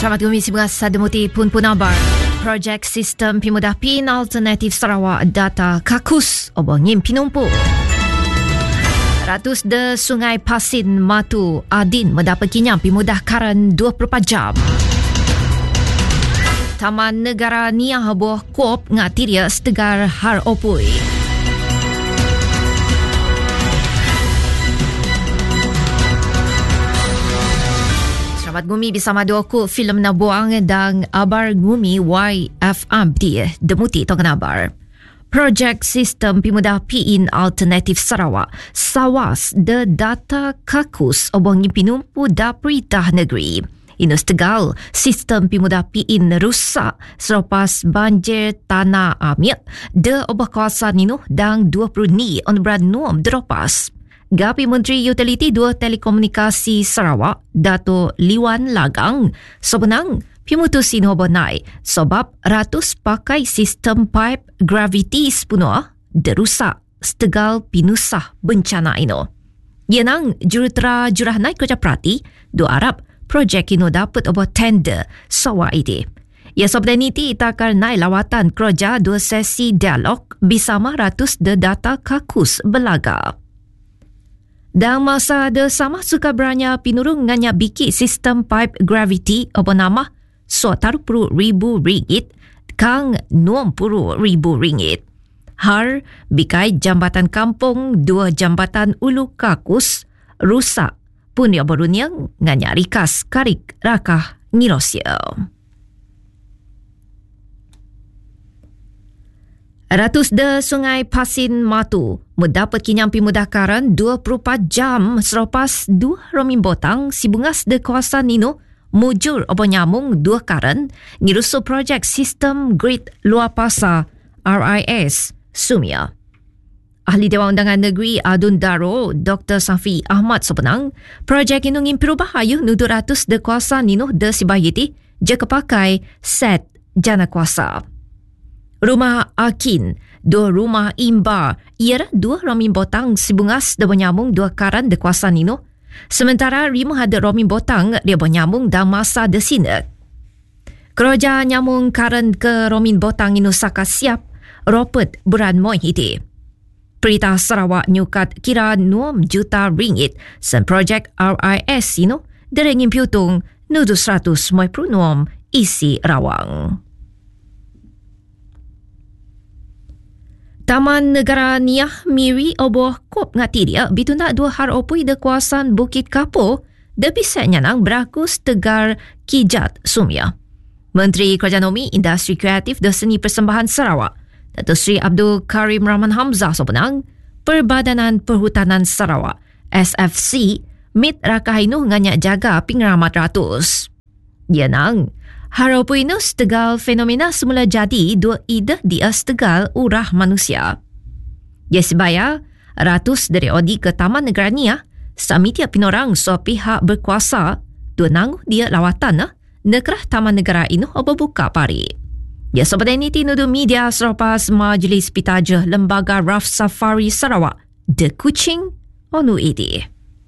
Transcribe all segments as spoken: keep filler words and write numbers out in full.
Selamat Gumi Sibungas Sademuti Pun Punabar. Projek Sistem Pemudah PIN Alternatif Sarawak Data Kakus Obongin Pinumpu. Ratus de Sungai Pasin Matu Adin mendapat kinyam Pemudah Karan dua puluh empat jam. Taman Negara Niah Buah Kuop Ngatiria Setegar Har Opui. Selamat Gumi bersama dua ku filem Nabuang dan Abar Gumi Y F M di Demuti Tongan Abar. Projek Sistem Pemudah PIN Alternatif Sarawak Sawas de Data Kakus Obongi Pinumpu da Peritah Negeri. Inus Tegal, sistem Pemudah PIN rusak selepas banjir tanah amir de obah kawasan inu dan dua puluh ni on beranum dropas. Gapi Menteri Utiliti dua Telekomunikasi Sarawak, Dato' Liwan Lagang, sebenang pimutusin hobonai sebab ratus pakai sistem pipe graviti sepenuh derusak setegal pinusah bencana ino. Yenang jurutera jurahanai kerja perhati, dua Arab projek ino dapat obor tender sawa ide. Ya sebab niti itakar naik lawatan kerja dua sesi dialog bersama ratus de data kakus belaga. Dan masa ada sama suka beranya pinurung nganya biki sistem pipe gravity apa nama suataru puluh ribu ringgit kang enam puluh ribu ringgit. Har bikai jambatan kampung dua jambatan ulu kakus rusak pun ya barunya nganya rikas karik rakah ngirosia. Ratus de Sungai Pasin Matu mendapat kinyam Pemudah Karan dua puluh empat jam selepas dua romin botang sibungas de kawasan ino mujur obo nyamung dua karan ngirusu projek sistem grid luar pasar R I S Sumia. Ahli Dewan Undangan Negeri Adun Daro Doktor Safi Ahmad sebenang projek ino ngimpiru bahayu nudu ratus de kawasan ino de sibayiti jika pakai set jana kuasa. Rumah Akin, dua rumah Imbar, ialah dua romin botang sibungas dia bernyamung dua karan de kawasan ino. Sementara lima ada romin botang dia bernyamung dan masa de sinak. Kerja nyamung karan ke romin botang ino saka siap, Robert Buran Moy hiti. Perintah Sarawak nyukat kira enam juta ringgit sen projek R I S ino derengin piutung nudu seratus sembilan puluh enam isi rawang. Taman Negara Niah Miri Oboh Kop Ngatiria bitunda dua har opui de kawasan Bukit Kapo de bisa nyanang berakus tegar Kijat Sumia. Menteri Kerajaan Nomi Industri Kreatif dan Seni Persembahan Sarawak, Datuk Seri Abdul Karim Rahman Hamzah sebenang Perbadanan Perhutanan Sarawak S F C mit rakahinu nganyak jaga pingeramat ratus. Yenang Harapu ini setegal fenomena semula jadi dua ide dia setegal urah manusia. Ya sebaya, ratus dari odi ke Taman Negara Niah, sami tiap pinorang so pihak berkuasa, dua nang dia lawatan negerah Taman Negara ini oba buka pari. Ya sebab ini tinudu media selepas Majlis Pitaja Lembaga Raf Safari Sarawak, de Kuching, onu idi.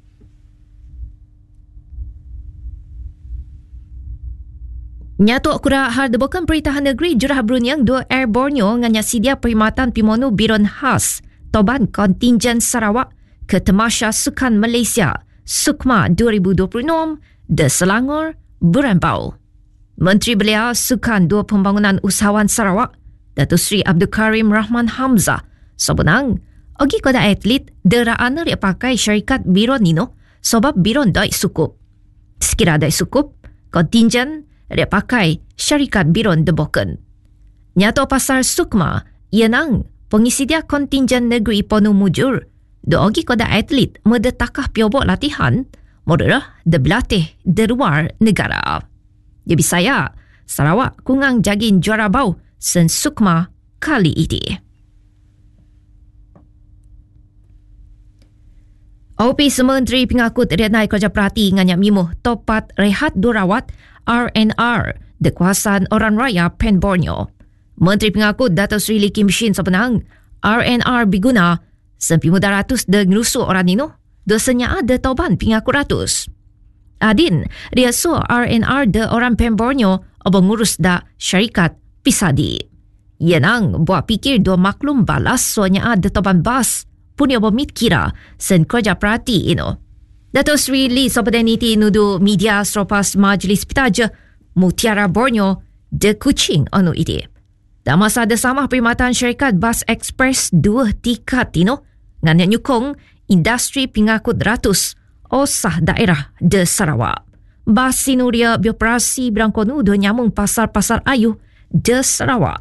Nyatu akura har debokan Peritahan Negeri Jurah Brunyang dua Air Borneo nganya sidia perkhidmatan pimonu Biron Khas Toban Kontingen Sarawak ke Tamasya Sukan Malaysia Sukma dua ribu dua puluh enam de Selangor Berembau. Menteri Belia Sukan dua Pembangunan Usahawan Sarawak Datuk Seri Abdul Karim Rahman Hamzah sebenang ogi koda atlet de raana ria pakai syarikat Biron nino sebab Biron doi sukup. Sekira doi sukup kontingen dia pakai syarikat Biron deboken. Nyato pasar Sukma, yenang pengisidia kontingen negeri ponu mujur. Doogi koda atlet medetakah piobok latihan, moderah de belatih de luar negara. Jadi saya, Sarawak kungang jagin juara bau sen Sukma kali ini. O P S Menteri Pengakut Rianai Kerja Perhati nganyak mimuh topat rehat durawat R and R de kawasan Orang Raya Pen Borneo. Menteri Pengakut Datuk Seri Lee Kim Shin sebenang R and R biguna sempi muda ratus de ngerusu orang nino dosanya ada tauban pengakut ratus. Adin, dia su R and R de orang Pemborneo obong ngurus da syarikat Pisadi. Yenang buat pikir dua maklum balas soalnya ada toban bas punya bomit kira sen kerja perhati ino. Dato' Sri Lee Sobadaniti nudu media selepas majlis pitaja Mutiara Borneo de Kuching anu ide. Dan masa ada sama perkhidmatan syarikat Bas Express dua tingkat ino ngan nyukong industri pengangkut ratus osah daerah de Sarawak. Bas sinuria bioperasi berangkonu do nyamung pasar-pasar ayuh de Sarawak.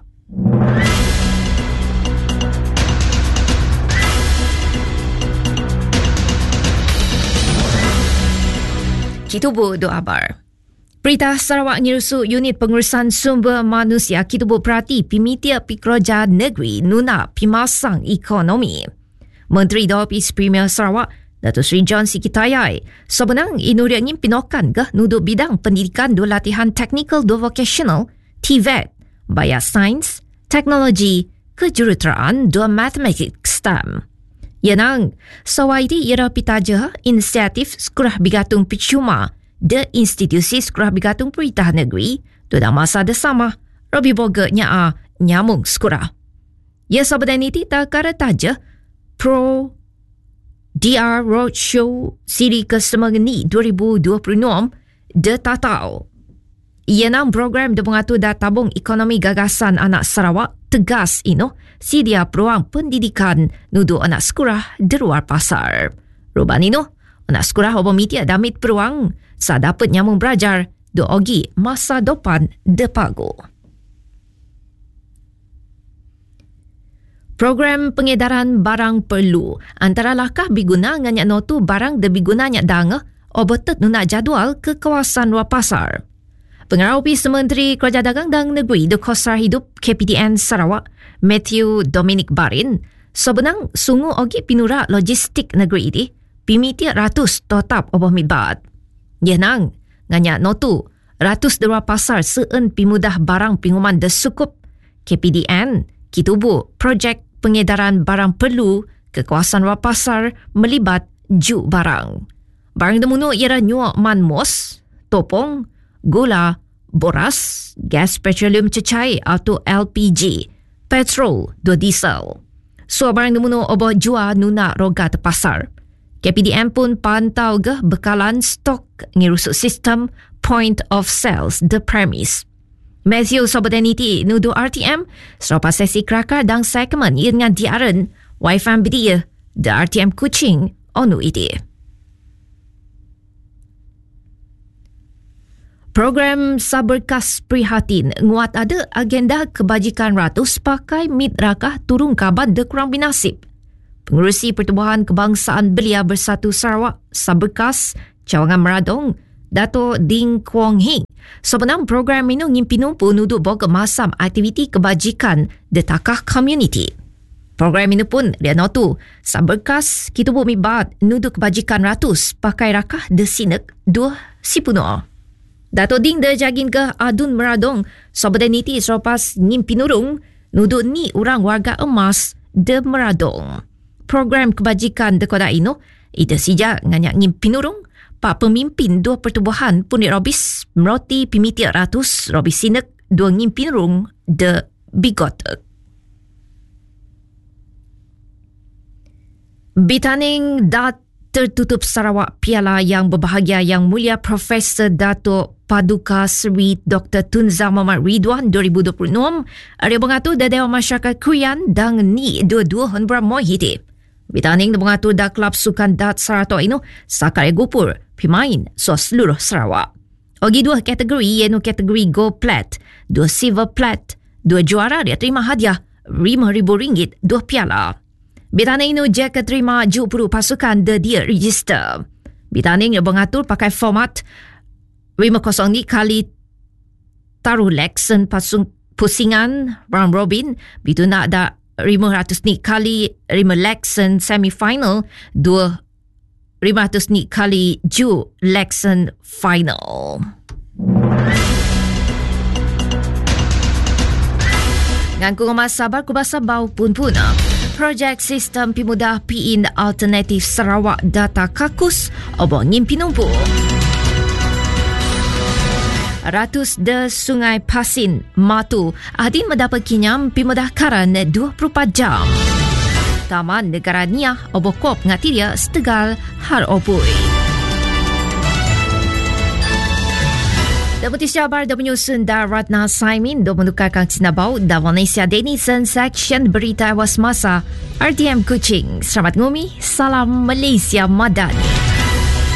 Kitubu do abar. Perintah Sarawak ngirusu unit pengurusan sumber manusia Kitubu Perhati Pimitia Pikroja Negeri Nuna Pimasang Ekonomi. Menteri Dawapis Premier Sarawak Dato' Sri John Sikitayai sebenang inuria ngin pinokan ke nudu bidang pendidikan do latihan technical do vocational T V E T Baya Sains, Teknologi, Kejuruteraan do Matematik STEM. Yenang, sawaiti ira pitaja inisiatif Sekolah Bigatung Percuma de institusi Sekolah Bigatung Perintah Negeri do dalam masa desama Robi Boga nyaa nyamung sekolah. Ya sabadan iti tak kara taja Pro D R Roadshow siri ke-sembilan dua ribu dua puluh enam de tatau. Yenang program de mengatur da tabung ekonomi gagasan anak Sarawak tegas ino sedia peluang pendidikan nudu anak sekolah di luar pasar. Ruban ino, anak sekolah obomitia damit peluang sa dapat nyamung belajar do ogi masa depan de pago. Program pengedaran barang perlu antara lakah biguna nganyak notu barang de biguna nyak danga obetet nuna jadual ke kawasan luar pasar. Pengarau Opis Menteri Kerajaan Dagang dan Negeri de Kosar Hidup K P D N Sarawak, Matthew Dominic Barin, sebenang sungu ogi pinura logistik negeri ini, pimiti ratus tetap oboh mitbat. Yenang, nganyak notu, ratus derwa pasar seen pimudah barang pinguman de sukup. K P D N, Kitubu, projek pengedaran barang perlu ke kawasan luar pasar melibat ju barang. Barang demunu ialah nyuak manmos, topong, gula, boras, gas petroleum cecair atau L P G, petrol do diesel. So barang demunu oboh jua nuna roga te pasar. K P D M pun pantau ke bekalan stok ngirusuk sistem point of sales the premise. Matthew Sobadaniti nudu R T M selepas sesi kelakar dan segmen dengan diaren Y F M Bedia the R T M Kuching onu ide. Program Saberkas Prihatin nguat ada agenda kebajikan ratus pakai mit rakah turun kaban de kurang binasib. Pengurusi Pertubuhan Kebangsaan Belia Bersatu Sarawak Saberkas Cawangan Meradong Dato' Ding Kwong Hing sebenang program ini ngimpinumpu nuduk boga masam aktiviti kebajikan de takah community. Program ini pun dia notu Saberkas Kitubu Mibat nuduk kebajikan ratus pakai rakah de sinek dua sipuno. Dato' Ding de jagin ke Adun Meradong Sobadaniti selepas ngimpinurung nuduk ni orang warga emas de Meradong. Program kebajikan de koda ino ida sijak nganyak ngimpinurung Pak Pemimpin dua pertubuhan pun dirobis meroti pimiti ratus robis sinek dua ngimpinurung de bigotek. Bitaning dat tertutup Sarawak Piala yang berbahagia Yang Mulia Profesor Dato' Paduka Seri Doktor Tunza Muhammad Ridwan dua ribu dua puluh enam ada mengatur da Dewan Masyarakat Kurian dan ni dua-dua honbra moi hitip. Bitaning da mengatur da Kelab Sukan Dat Sarawak ino sakar gupur pemain so seluruh Sarawak. Ogi dua kategori iaitu kategori Gold Plat, dua Silver Plat, dua juara dia terima hadiah lima ribu ringgit dua piala. Bitaning ino jika terima jupuru pasukan de dia register. Bitaning yang mengatur pakai format lima kosong ni kali taruh leksen pasung pusingan round robin bitu nak ada lima ratus ni kali lima leksen semifinal dua lima ratus ni kali ju leksen final. Ngangku rumah sabar kubasa bau pun puna. Projek Sistem Pemudah P I N Alternatif Sarawak Data Kakus obong ngimpi numpuk. Ratus de Sungai Pasin, Matu, Adin mendapat kinyam pimudahkaran dua puluh empat jam. Taman Negara Niah, Obokop ngatiria Setegal har opui. Deputi Jabar da penyusun da Ratna Saimin do menukarkan sinabau da Malaysia Denison Section Berita Awas Masa R T M Kuching. Selamat ngumi, salam Malaysia Madani.